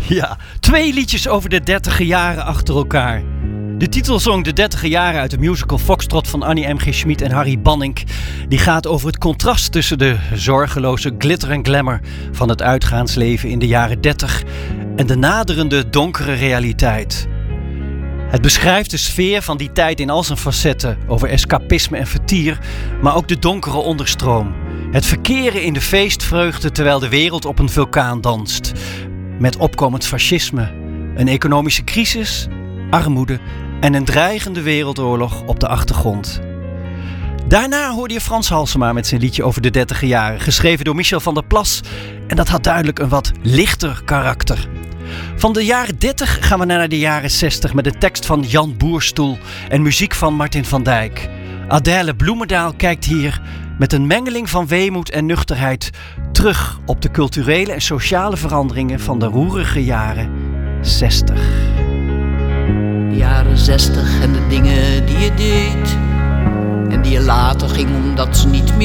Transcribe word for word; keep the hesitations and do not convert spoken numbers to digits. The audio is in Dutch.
Ja, twee liedjes over de dertiger jaren achter elkaar. De titelsong De dertiger jaren uit de musical Foxtrot van Annie M G Schmid en Harry Banning, die gaat over het contrast tussen de zorgeloze glitter en glamour van het uitgaansleven in de jaren dertig en de naderende donkere realiteit. Het beschrijft de sfeer van die tijd in al zijn facetten over escapisme en vertier, maar ook de donkere onderstroom. Het verkeren in de feestvreugde terwijl de wereld op een vulkaan danst. Met opkomend fascisme, een economische crisis, armoede en een dreigende wereldoorlog op de achtergrond. Daarna hoorde je Frans Halsema met zijn liedje over de dertiger jaren, geschreven door Michel van der Plas. En dat had duidelijk een wat lichter karakter. Van de jaren dertig gaan we naar de jaren zestig met een tekst van Jan Boerstoel en muziek van Martin van Dijk. Adèle Bloemendaal kijkt hier met een mengeling van weemoed en nuchterheid terug op de culturele en sociale veranderingen van de roerige jaren zestig. De jaren zestig en de dingen die je deed en die je later ging omdat ze niet meer